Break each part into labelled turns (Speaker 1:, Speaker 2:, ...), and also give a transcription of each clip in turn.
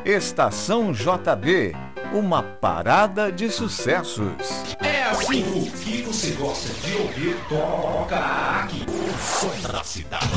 Speaker 1: Estação JB, uma parada de sucessos.
Speaker 2: É assim, o que você gosta de ouvir, toca aqui. O som da cidade.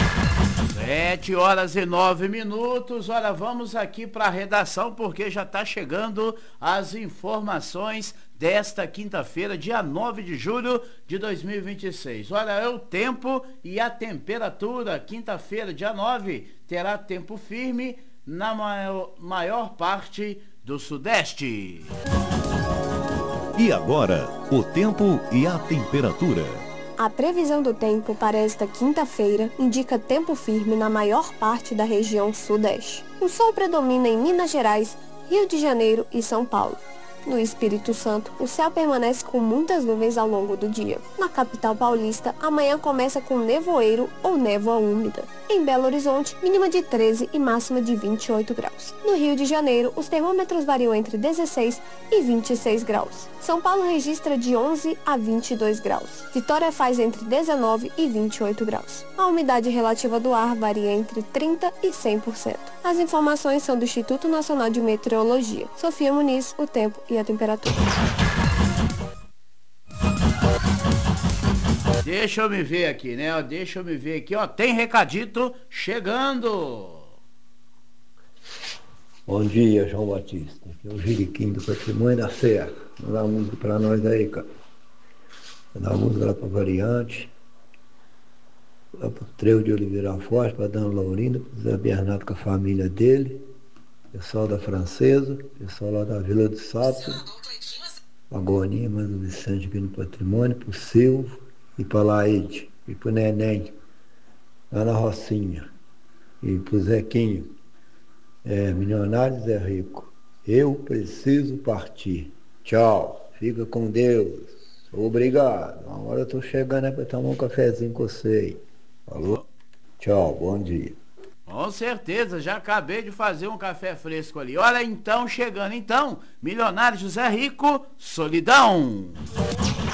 Speaker 3: 7h09. Olha, vamos aqui para a redação, porque já está chegando as informações desta quinta-feira, dia 9 de julho de 2026. Olha, é o tempo e a temperatura. Quinta-feira, dia 9, terá tempo firme na maior parte do Sudeste.
Speaker 1: E agora, o tempo e a temperatura.
Speaker 4: A previsão do tempo para esta quinta-feira indica tempo firme na maior parte da região Sudeste. O sol predomina em Minas Gerais, Rio de Janeiro e São Paulo. No Espírito Santo, o céu permanece com muitas nuvens ao longo do dia. Na capital paulista, amanhã começa com nevoeiro ou névoa úmida. Em Belo Horizonte, mínima de 13 e máxima de 28 graus. No Rio de Janeiro, os termômetros variam entre 16 e 26 graus. São Paulo registra de 11 a 22 graus. Vitória faz entre 19 e 28 graus. A umidade relativa do ar varia entre 30 e 100%. As informações são do Instituto Nacional de Meteorologia. Sofia Muniz, o tempo e a temperatura.
Speaker 3: Deixa eu me ver aqui, né? Ó, tem recadito chegando.
Speaker 5: Bom dia, João Batista. Aqui é o Jiriquim do Patrimônio da Serra. Manda uma música pra nós aí, cara. Manda uma música lá pra Variante, lá pro Trevo de Oliveira Forte, pra Dona Laurinda, pro Zé Bernardo com a família dele, pessoal da Francesa, pessoal lá da Vila do Sapo, a Goninha, mas o Vicente aqui no Patrimônio, pro Silvio e pra Laide, e pro Neném, lá na Rocinha, e pro Zequinho. Milionários é rico. Eu preciso partir. Tchau. Fica com Deus. Obrigado. Uma hora eu tô chegando aí pra tomar um cafezinho com você aí. Falou? Tchau. Bom dia.
Speaker 3: Com certeza, já acabei de fazer um café fresco ali. Olha, então, chegando então, Milionário José Rico, Solidão.